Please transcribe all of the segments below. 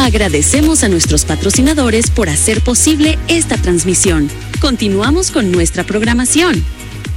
Agradecemos a nuestros patrocinadores por hacer posible esta transmisión. Continuamos con nuestra programación.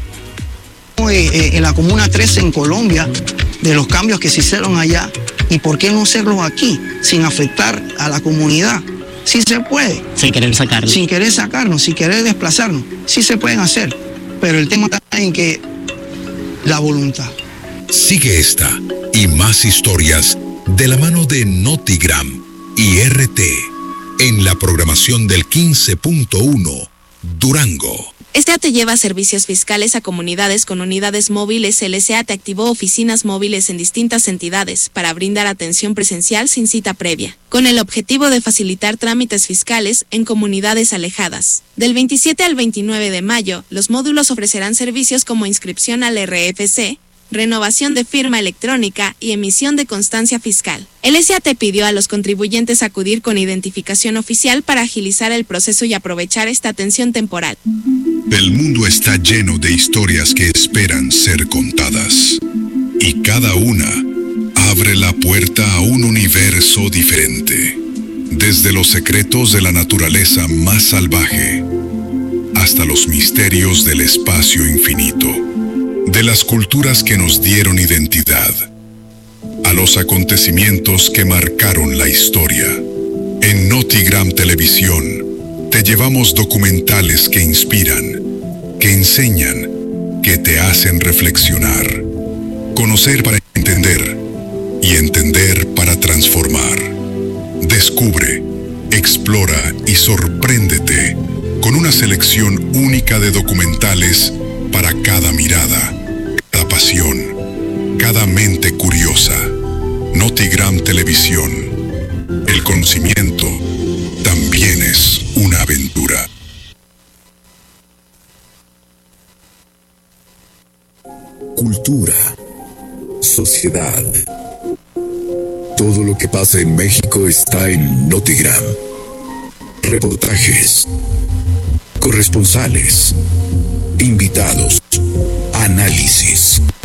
En la Comuna 13 en Colombia, de los cambios que se hicieron allá, y por qué no hacerlos aquí, sin afectar a la comunidad. Sí se puede. Sin querer sacarnos. Sin querer sacarnos, sin querer desplazarnos. Sí se pueden hacer, pero el tema está en que la voluntad. Sigue esta y más historias de la mano de Notigram y RT en la programación del 15.1 Durango. SEAT te lleva servicios fiscales a comunidades con unidades móviles. El SEAT activó oficinas móviles en distintas entidades para brindar atención presencial sin cita previa, con el objetivo de facilitar trámites fiscales en comunidades alejadas. Del 27 al 29 de mayo, los módulos ofrecerán servicios como inscripción al RFC, renovación de firma electrónica y emisión de constancia fiscal. El SEAT pidió a los contribuyentes acudir con identificación oficial para agilizar el proceso y aprovechar esta atención temporal. El mundo está lleno de historias que esperan ser contadas, y cada una abre la puerta a un universo diferente. Desde los secretos de la naturaleza más salvaje hasta los misterios del espacio infinito. De las culturas que nos dieron identidad, a los acontecimientos que marcaron la historia. En Notigram Televisión, te llevamos documentales que inspiran, que enseñan, que te hacen reflexionar. Conocer para entender, y entender para transformar. Descubre, explora y sorpréndete con una selección única de documentales para cada mirada, cada pasión, cada mente curiosa. Notigram Televisión. El conocimiento también es una aventura. Cultura, sociedad. Todo lo que pasa en México está en Notigram. Reportajes, corresponsales, invitados, análisis.